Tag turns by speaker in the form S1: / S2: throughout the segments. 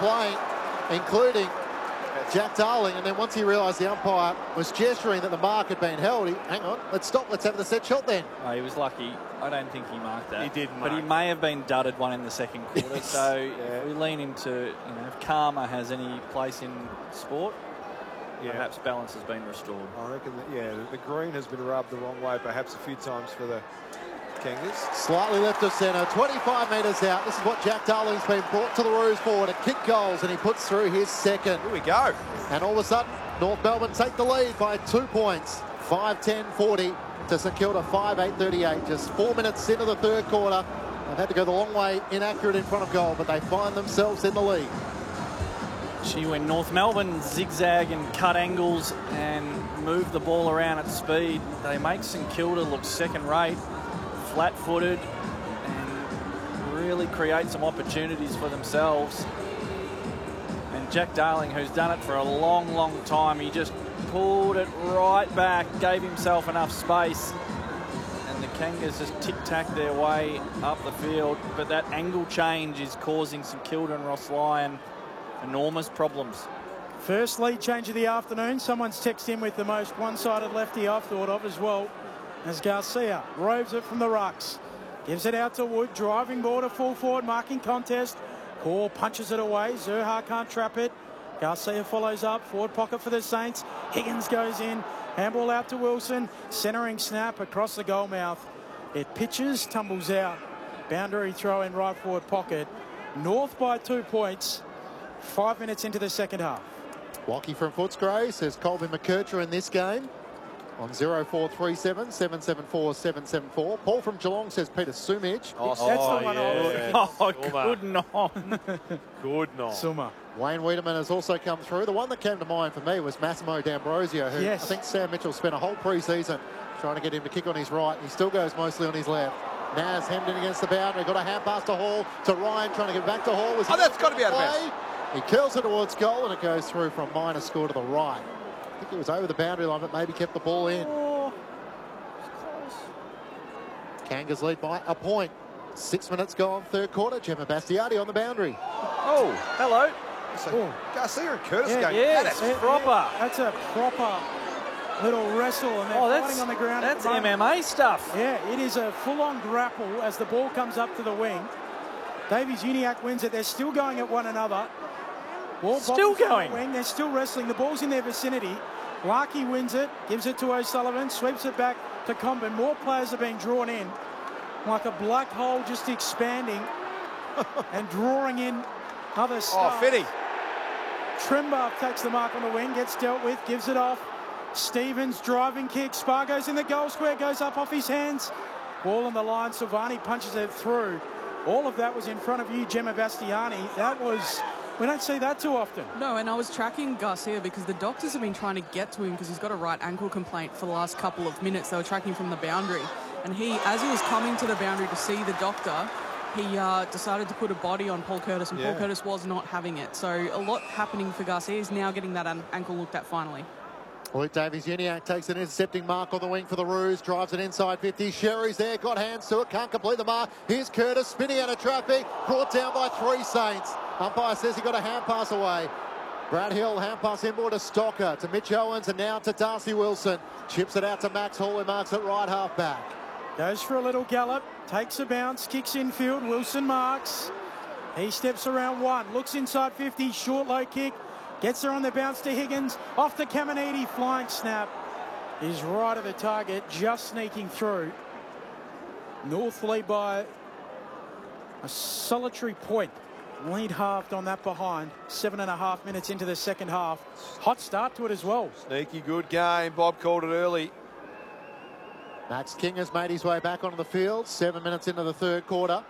S1: playing, including Jack Darling, and then once he realised the umpire was gesturing that the mark had been held, hang on, let's stop, let's have the set shot then.
S2: Oh, he was lucky. I don't think he marked that.
S3: He did mark.
S2: But he may have been dudded one in the second quarter.
S1: Yes.
S2: So if we lean into, if karma has any place in sport, perhaps balance has been restored.
S3: I reckon that, the green has been rubbed the wrong way perhaps a few times for the Kangas.
S1: Slightly left of centre, 25 metres out. This is what Jack Darling's been brought to the Roos for, to kick goals, and he puts through his second.
S3: Here we go.
S1: And all of a sudden, North Melbourne take the lead by 2 points, 5-10-40 to St Kilda 5-8-38. Just 4 minutes into the third quarter. They've had to go the long way, inaccurate in front of goal, but they find themselves in the lead.
S2: Gee, when North Melbourne zigzag and cut angles and move the ball around at speed, they make St Kilda look second-rate, flat-footed, and really create some opportunities for themselves. And Jack Darling, who's done it for a long, long time, he just pulled it right back, gave himself enough space, and the Kangas just tic-tac their way up the field. But that angle change is causing St Kilda and Ross Lyon enormous problems.
S4: First lead change of the afternoon. Someone's texted in with the most one-sided lefty I've thought of as well, as Garcia roves it from the rucks. Gives it out to Wood, driving ball to full forward, marking contest. Core punches it away. Zurhaar can't trap it. Garcia follows up, forward pocket for the Saints. Higgins goes in, handball out to Wilson. Centering snap across the goal mouth. It pitches, tumbles out. Boundary throw in right forward pocket. North by 2 points. 5 minutes into the second half.
S1: Walkie from Footscray says Colby McKercher in this game on 0437 774 774. Paul from Geelong says Peter Sumich.
S4: That's the one
S2: Good non.
S3: Good non.
S4: Summer.
S1: Wayne Wiedemann has also come through. The one that came to mind for me was Massimo D'Ambrosio, who I think Sam Mitchell spent a whole pre-season trying to get him to kick on his right. He still goes mostly on his left. Naz hemmed in against the boundary. Got a hand pass to Hall, to Ryan, trying to get back to Hall.
S3: That's got to be out of bounds.
S1: He curls it towards goal, and it goes through from minor score to the right. I think it was over the boundary line, but maybe kept the ball in. Kangas lead by a point. 6 minutes gone, third quarter. Gemma Bastiati on the boundary.
S2: Oh, hello.
S3: So Garcia and Curtis going,
S2: that's proper.
S4: That's a proper little wrestle, and they're fighting on the ground.
S2: That's MMA stuff.
S4: Yeah, it is a full-on grapple as the ball comes up to the wing. Davies-Uniacke wins it. They're still going at one another. Ball
S2: still going.
S4: The wing. They're still wrestling. The ball's in their vicinity. Larkey wins it, gives it to O'Sullivan, sweeps it back to Comben. More players are being drawn in, like a black hole just expanding and drawing in other stuff.
S3: Oh, Fitty.
S4: Trimbar takes the mark on the wing, gets dealt with, gives it off. Stevens driving kick. Spargo's in the goal square, goes up off his hands. Ball on the line. Silvani punches it through. All of that was in front of you, Gemma Bastiani. That was... We don't see that too often.
S5: No, and I was tracking Garcia because the doctors have been trying to get to him because he's got a right ankle complaint for the last couple of minutes. They were tracking from the boundary. And as he was coming to the boundary to see the doctor, he decided to put a body on Paul Curtis, and Paul Curtis was not having it. So a lot happening for Garcia. He's now getting that ankle looked at finally.
S1: Luke Davies-Uniacke takes an intercepting mark on the wing for the Roos, drives it inside 50. Sherry's there, got hands to it, can't complete the mark. Here's Curtis spinning out of traffic, brought down by 3 Saints. Umpire says he got a hand pass away. Brad Hill, hand pass inboard to Stocker, to Mitch Owens, and now to Darcy Wilson. Chips it out to Max Hall, who marks it right half back.
S4: Goes for a little gallop, takes a bounce, kicks infield. Wilson marks. He steps around 1, looks inside 50, short low kick. Gets there on the bounce to Higgins. Off to Caminiti. Flying snap is right at the target, just sneaking through. North lead by a solitary point. Lead halved on that behind. 7.5 minutes into the second half. Hot start to it as well.
S3: Sneaky good game. Bob called it early.
S1: Max King has made his way back onto the field. 7 minutes into the third quarter.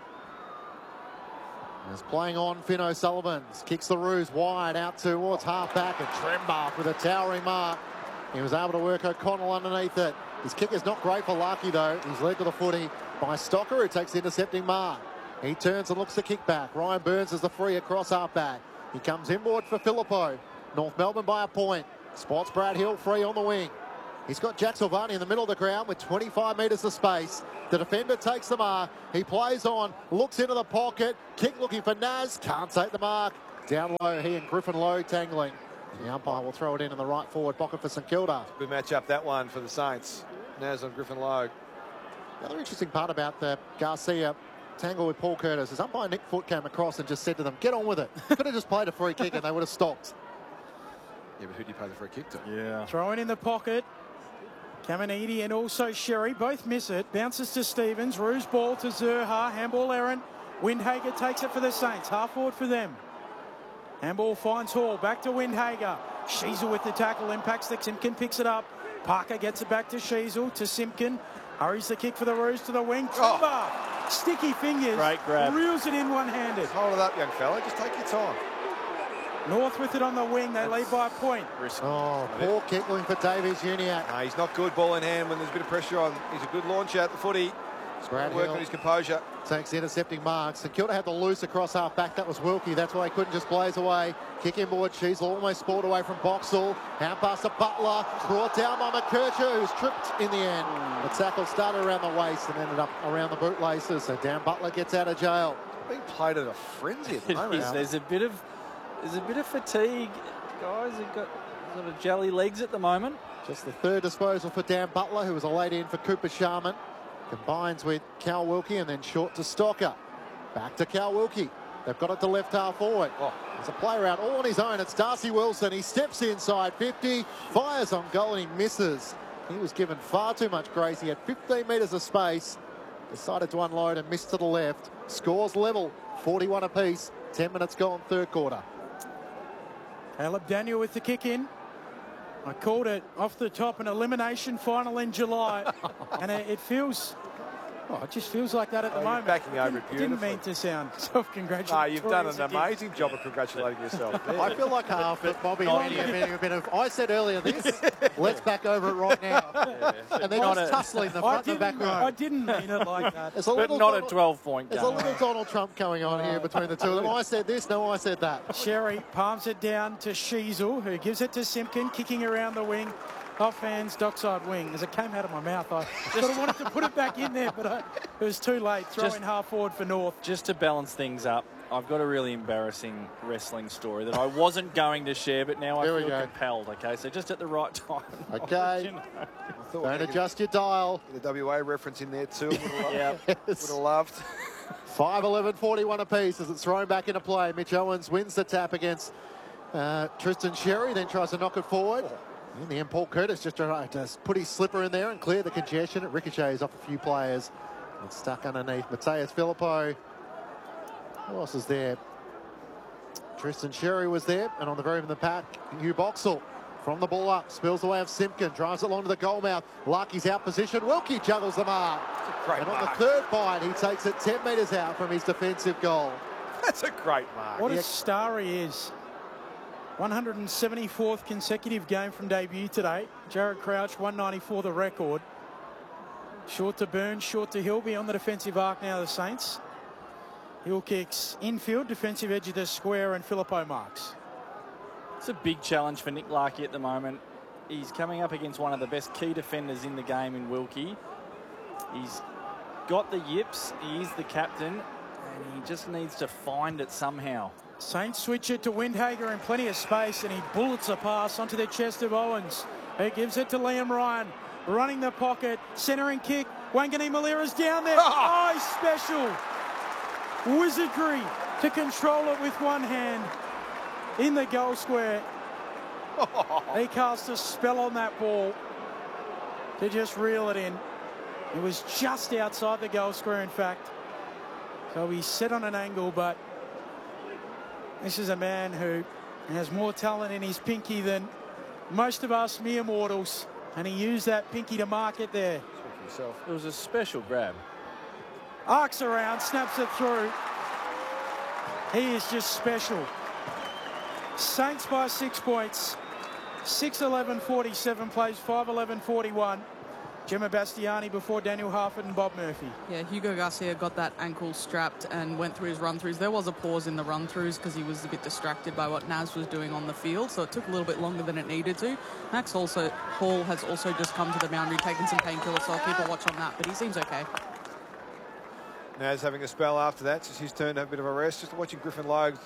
S1: Is playing on Finn O'Sullivan. Kicks the Roos wide out towards half-back, and Trembach with a towering mark. He was able to work O'Connell underneath it. His kick is not great for Larkey, though. He's led to the footy by Stocker, who takes the intercepting mark. He turns and looks to kick back. Ryan Burns is the free across half-back. He comes inboard for Filippo. North Melbourne by a point. Spots Brad Hill free on the wing. He's got Jack Silvani in the middle of the ground with 25 metres of space. The defender takes the mark. He plays on, looks into the pocket. Kick looking for Naz. Can't take the mark. Down low, he and Griffin Lowe tangling. The umpire will throw it in the right forward pocket for St Kilda.
S3: Good match up, that one, for the Saints. Naz on Griffin Lowe.
S1: The other interesting part about the Garcia tangle with Paul Curtis is umpire Nick Foote came across and just said to them, get on with it. Could have just played a free kick and they would have stopped.
S3: Yeah, but who do you pay the free kick to?
S2: Yeah.
S4: Throwing in the pocket. Caminiti and also Sherry both miss it. Bounces to Stevens. Roos ball to Zurha. Handball errant. Windhager takes it for the Saints. Half forward for them. Handball finds Hall. Back to Windhager. Sheasel with the tackle. Impacts the Simpkin. Picks it up. Parker gets it back to Sheasel. To Simpkin. Hurries the kick for the Roos to the wing. Trumba. Sticky fingers.
S2: Great grab.
S4: Reels it in one-handed.
S3: Hold it up, young fella. Just take your time.
S4: North with it on the wing. They lead by a point.
S1: Oh, poor kickling for Davies Uniac.
S3: No, he's not good ball in hand when there's a bit of pressure on. He's a good launcher at the footy. He's
S1: Brad
S3: working
S1: Hill
S3: on his composure.
S1: takes the intercepting marks. St Kilda had the loose across half back. That was Wilkie. That's why he couldn't just blaze away. Kick inboard. She's almost sprawled away from Boxall. Hand pass to Butler. Brought down by McKercher, who's tripped in the end. The tackle started around the waist and ended up around the bootlaces. So Dan Butler gets out of jail.
S3: Being played at a frenzy at the moment.
S2: There's a bit of fatigue, guys. They've got sort of jelly legs at the moment.
S1: Just the third disposal for Dan Butler, who was a late in for Cooper Sharman. Combines with Cal Wilkie and then short to Stocker. Back to Cal Wilkie. They've got it to left half forward. There's a player out all on his own. It's Darcy Wilson. He steps inside 50, fires on goal and he misses. He was given far too much grace. He had 15 metres of space. Decided to unload and missed to the left. Scores level, 41 apiece. 10 minutes gone, third quarter.
S4: Caleb Daniel with the kick in. I called it off the top, an elimination final in July. And it feels, it just feels like that at the
S3: you're
S4: moment.
S3: backing over it
S4: Didn't
S3: beautifully.
S4: mean to sound self-congratulatory.
S3: No, you've done
S4: as
S3: an
S4: it did.
S3: amazing job of congratulating yourself.
S1: I feel like half that Bobby Lee getting a bit of, I said earlier this, let's back over it right now. And they're just tussling the front and the back row.
S4: I didn't mean it like that.
S1: There's a
S2: But
S1: little
S2: not a
S1: Donald-
S2: 12-point
S1: There's a
S2: game.
S1: little Donald Trump going on here between the two of them. I said this, no, I said that.
S4: Sherry palms it down to Sheasel, who gives it to Simpkin, kicking around the wing. Off hands, dockside wing. As it came out of my mouth, I sort of wanted to put it back in there, but it was too late. Throwing half forward for North.
S2: Just to balance things up, I've got a really embarrassing wrestling story that I wasn't going to share, but now I
S1: Here we
S2: feel
S1: go.
S2: compelled. Okay, so just at the right time.
S1: Okay.
S2: You know.
S1: Don't adjust your dial.
S3: The WA reference in there too. Would
S2: Yeah.
S3: have loved.
S1: 5-11, 41 apiece as it's thrown back into play. Mitch Owens wins the tap against Tristan Sherry, then tries to knock it forward. In the end, Paul Curtis just tried to put his slipper in there and clear the congestion. It ricochets off a few players. It's stuck underneath. Mateus Filippo. Who else is there? Tristan Sherry was there. And on the very end of the pack, Hugh Boxall from the ball up. Spills the way of Simpkin. Drives it along to the goal mouth. Larky's out position. Wilkie juggles the mark.
S3: Great
S1: And on the
S3: mark.
S1: third bite, he takes it 10 metres out from his defensive goal.
S3: That's a great mark.
S4: What a star he is. 174th consecutive game from debut today. Jared Crouch, 194 the record. Short to Burns, short to Hilby on the defensive arc now, the Saints. Hill kicks infield, defensive edge of the square, and Filippo marks.
S2: It's a big challenge for Nick Larkey at the moment. He's coming up against one of the best key defenders in the game in Wilkie. He's got the yips, he is the captain, and he just needs to find it somehow.
S4: Saints switch it to Windhager in plenty of space, and he bullets a pass onto the chest of Owens. He gives it to Liam Ryan, running the pocket, centering kick. Wangani Malira's down there. Oh, he's special. Wizardry to control it with one hand in the goal square. He cast a spell on that ball to just reel it in. It was just outside the goal square, in fact. So he's set on an angle, but this is a man who has more talent in his pinky than most of us mere mortals. And he used that pinky to mark it there.
S3: Speak for yourself.
S2: It was a special grab.
S4: Arcs around, snaps it through. He is just special. Saints by 6 points. 6-11-47 plays 5-11-41. Gemma Bastiani before Daniel Harford and Bob Murphy.
S5: Yeah, Hugo Garcia got that ankle strapped and went through his run-throughs. There was a pause in the run-throughs because he was a bit distracted by what Naz was doing on the field, so it took a little bit longer than it needed to. Max Hall has also just come to the boundary, taking some painkillers, so I'll keep a watch on that, but he seems okay.
S3: Naz having a spell after that. It's his turn to have a bit of a rest. Just watching Griffin Logue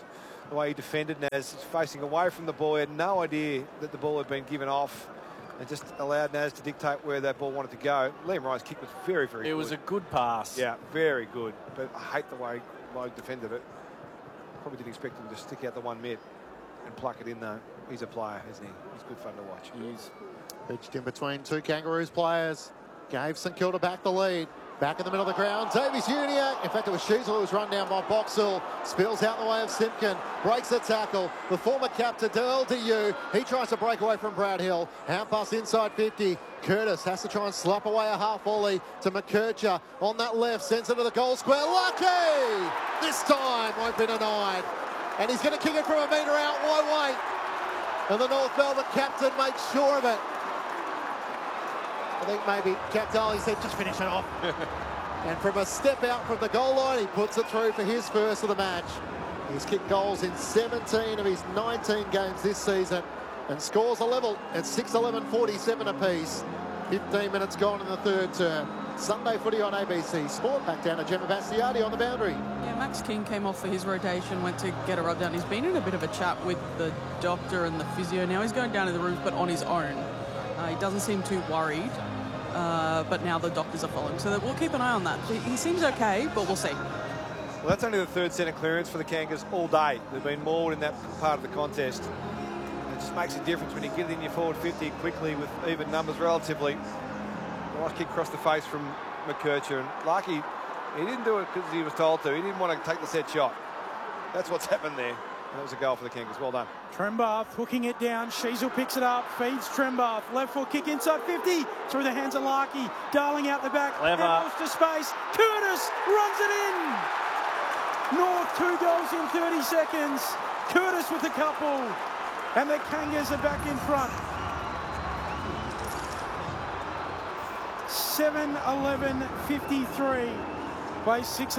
S3: the way he defended Naz, facing away from the ball. He had no idea that the ball had been given off and just allowed Naz to dictate where that ball wanted to go. Liam Ryan's kick was very, very good.
S2: It was a good pass.
S3: Yeah, very good. But I hate the way Logue defended it. Probably didn't expect him to stick out the 1 mid and pluck it in, though. He's a player, isn't he? He's good fun to watch.
S2: He is.
S1: Pitched in between two Kangaroos players. Gave St Kilda back the lead. Back in the middle of the ground, Davies Uniacke. In fact, it was Sheasel who was run down by Boxall. Spills out the way of Simpkin. Breaks the tackle. The former captain, LDU. He tries to break away from Brad Hill. Hand pass inside 50. Curtis has to try and slap away a half volley to McKercher on that left. Sends it to the goal square. Lucky! This time won't be denied. And he's going to kick it from a metre out. Why wait? And the North Melbourne captain makes sure of it. I think maybe Jack Darling said, just finish it off. And from a step out from the goal line, he puts it through for his first of the match. He's kicked goals in 17 of his 19 games this season and scores a level at 6-11-47 apiece. 15 minutes gone in the third term. Sunday footy on ABC Sport. Back down to Gemma Bastiardi on the boundary.
S5: Yeah, Max King came off for his rotation, went to get a rub down. He's been in a bit of a chat with the doctor and the physio. Now he's going down to the rooms, but on his own. He doesn't seem too worried, but now the doctors are following. So we'll keep an eye on that. He seems okay, but we'll see.
S3: Well, that's only the third centre clearance for the Kangas all day. They've been mauled in that part of the contest. It just makes a difference when you get it in your forward 50 quickly with even numbers relatively. Nice kick across the face from McKercher. And Larky, he didn't do it because he was told to. He didn't want to take the set shot. That's what's happened there. And that was a goal for the Kangas. Well done.
S4: Trembath hooking it down. Sheasel picks it up, feeds Trembath. Left foot kick inside 50. Through the hands of Larky. Darling out the back.
S2: Clever.
S4: To space. Curtis runs it in. North 2 goals in 30 seconds. Curtis with a couple. And the Kangas are back in front. 7-11-53 by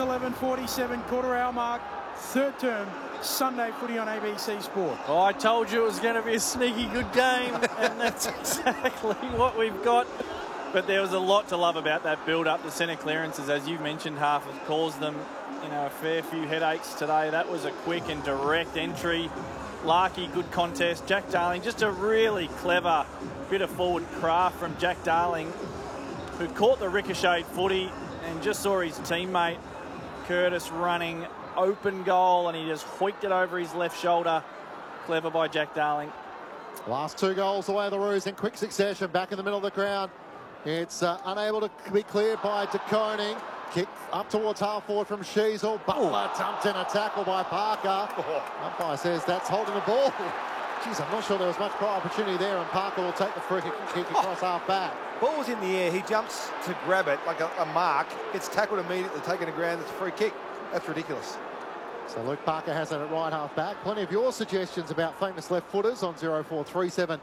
S4: 6-11-47 quarter hour mark. Third term. Sunday footy on ABC Sport.
S2: Oh, I told you it was going to be a sneaky good game, and that's exactly what we've got. But there was a lot to love about that build-up. The centre clearances, as you mentioned, half have caused them, a fair few headaches today. That was a quick and direct entry. Larky, good contest. Jack Darling, just a really clever bit of forward craft from Jack Darling, who caught the ricocheted footy and just saw his teammate Curtis running open goal, and he just hoiked it over his left shoulder. Clever by Jack Darling.
S1: Last 2 goals away the Roos in quick succession. Back in the middle of the ground. It's unable to be cleared by De Koning. Kick up towards half forward from Sheasel. Butler dumped in a tackle by Parker. Umpire says that's holding the ball. Jeez, I'm not sure there was much opportunity there, and Parker will take the free kick across half back.
S3: Ball was in the air. He jumps to grab it like a mark. Gets tackled immediately, taken to ground. It's a free kick. That's ridiculous.
S1: So Luke Parker has it at right half back. Plenty of your suggestions about famous left footers on 0437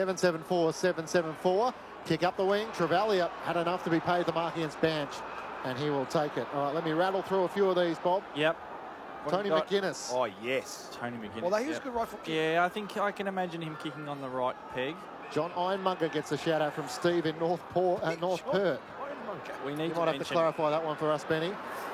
S1: 774 774. Kick up the wing. Travalia had enough to be paid the mark against bench, and he will take it. All right, let me rattle through a few of these, Bob.
S2: Yep.
S1: Tony McGuinness.
S3: Oh, yes.
S2: Tony McGuinness.
S3: Well, he was a good right foot kick.
S2: Yeah, I think I can imagine him kicking on the right peg.
S1: John Ironmonger gets a shout out from Steve in North Perth.
S2: We need
S1: You
S2: to
S1: might have to
S2: mention
S1: clarify that one for us, Benny.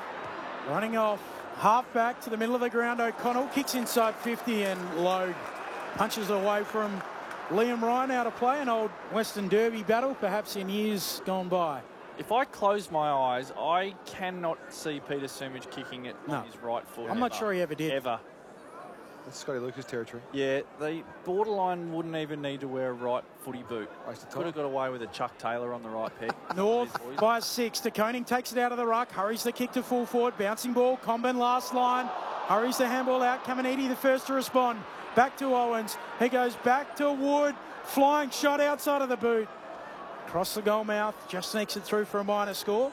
S4: Running off. Half back to the middle of the ground. O'Connell kicks inside 50 and Logue punches away from Liam Ryan out of play. An old Western Derby battle, perhaps in years gone by.
S2: If I close my eyes, I cannot see Peter Sumich kicking it on his right foot.
S4: I'm not sure he ever did.
S2: Ever.
S3: That's Scotty Lucas territory.
S2: Yeah, the borderline wouldn't even need to wear a right footy boot. Could have got away with a Chuck Taylor on the right peg.
S4: North by 6. De Koning takes it out of the ruck. Hurries the kick to full forward. Bouncing ball. Comben last line. Hurries the handball out. Caminiti the first to respond. Back to Owens. He goes back to Wood. Flying shot outside of the boot. Across the goal mouth. Just sneaks it through for a minor score.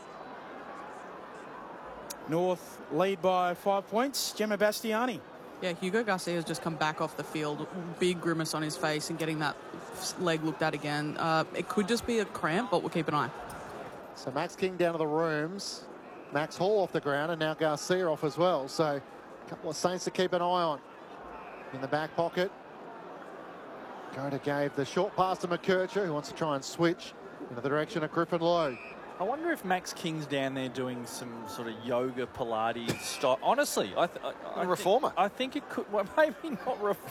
S4: North lead by 5 points. Gemma Bastiani.
S5: Yeah, Hugo Garcia has just come back off the field. Big grimace on his face and getting that leg looked at again. It could just be a cramp, but we'll keep an eye.
S1: So Max King down to the rooms. Max Hall off the ground, and now Garcia off as well. So a couple of Saints to keep an eye on. In the back pocket. Goda gave the short pass to McKercher, who wants to try and switch into the direction of Griffin Logue.
S2: I wonder if Max King's down there doing some sort of yoga, Pilates style. Honestly,
S3: A reformer.
S2: I think it could. Well, maybe not